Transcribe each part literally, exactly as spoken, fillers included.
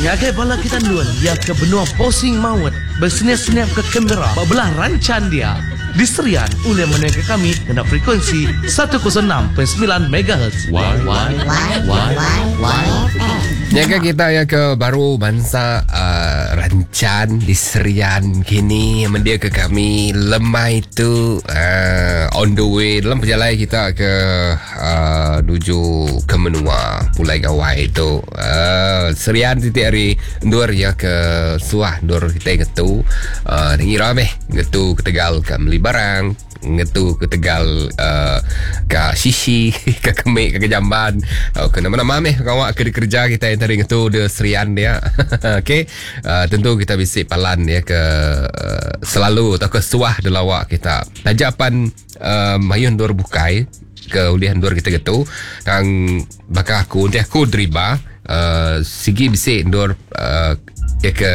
Ngagai bala kita luan dia ke benua posing maut bersenyap-senyap ke kamera belah rancan dia diserian oleh menengah kami kena frekuensi seratus enam perpuluhan sembilan megahertz. Why why why why Jaga kita ya ke baru bangsa uh, rancan diserian kini mendia ke kami lemah itu uh, on the way dalam perjalanan kita ke uh, menuju ke menua Pulai Gawai itu uh, serian titik hari ndur ya ke suah ndur kita getu uh, ngira meh getu ke Tegal ke beli barang ngetu ke Tegal uh, ke Sisi ke Kemik ke Jamban uh, ke nama-nama meh kawak ke kerja kita yang tadi ngetu de serian dia. Okey, uh, tentu kita bisik palan ya ke uh, selalu atau ke suah de lawak kita tajapan uh, mayun dor bukai ke ulihan dor kita getu kang bakal aku nanti aku deriba uh, sigi bisik dor uh, ya ke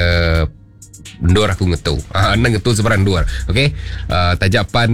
Ndor aku ngetu ah, Anda ngetu sebarang dua. Okay, uh, tajapan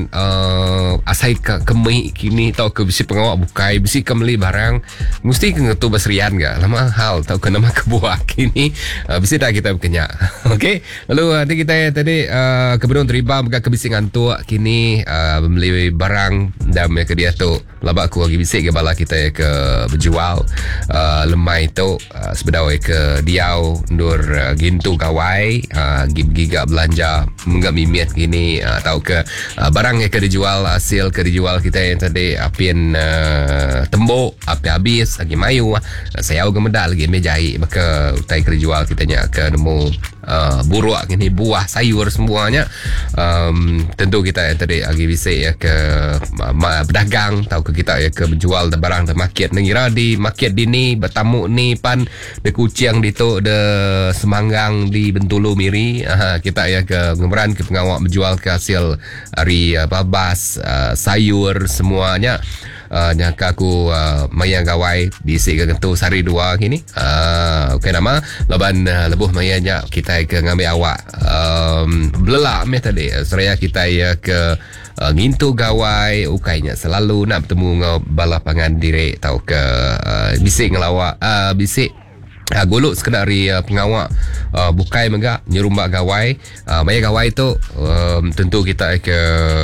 uh, asai ke kemih kini tau ke bisi pengawak bukai bisi kemeli barang mesti ke ngetu basrian ga lama hal tau ke nama kebuah kini uh, bisi dah kita berkenyak. Okay, lalu nanti kita ya, tadi uh, kebetulan terlibat bukan ke bisi ngantuk kini uh, membeli barang dan ya ke dia tu labak aku lagi bisi ke bala kita ya ke berjual uh, lemah itu uh, sebedawai ke diau ndur uh, gintu kawai Uh, giga belanja menggak mimiat gini uh, tahu ke uh, barang yang ke dijual hasil ke dijual kita yang tadi apian uh, tembok api habis lagi mayu uh, saya ke medal lagi mejai maka utai ke dijual kitanya ke nemu uh, buruak gini buah sayur semuanya um, tentu kita yang tadi lagi bisa ya ke uh, pedagang tahu ke kita ya ke menjual de barang de market nengira di market dini bertamu ni pan de kucing di tu de semanggang di Bentulu miri uh, kita ya ke ngemeran ke pengawak menjual ke hasil hari uh, babas uh, sayur semuanya uh, nyaka aku uh, maya gawai bisik ke gentu sari dua kini uh, okey nama laban uh, lebuh mayanya kita ke ngambil awak um, belelak meh tadi seraya kita ya ke uh, ngintu gawai ukainya selalu nak bertemu ngau bala pangan diri tau ke uh, bisik ngelawak uh, bisik Uh, golok sekedar dari uh, pengawak uh, bukai megak nyerumbak gawai uh, maya gawai tu um, tentu kita ke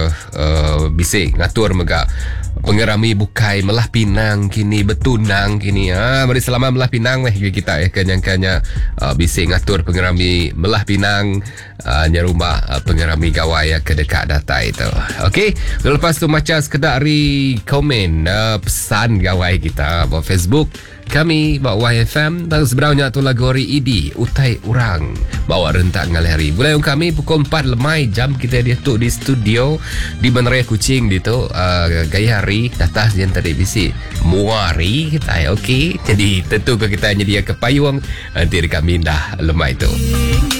uh, bisik ngatur megak pengerami bukai melah pinang kini betunang kini ah beri selama melah pinang weh kita ya kenyangkanya uh, bisik ngatur pengerami melah pinang uh, nyerumbak uh, pengerami gawai ya ke dekat data itu. Okey, lepas tu macam sekedar dari komen uh, pesan gawai kita buat Facebook kami bawa Y F M dan sebenarnya tu lagu hari Idi utai orang bawa rentak ngaleri mulai kami pukul empat lemai jam kita dia tu di studio di Banraya Kuching di tu uh, gaya hari datang yang tadi bisi muari kita ya. Okey, jadi tentu ke kita nyedia ke payung nanti kami dah lemai tu.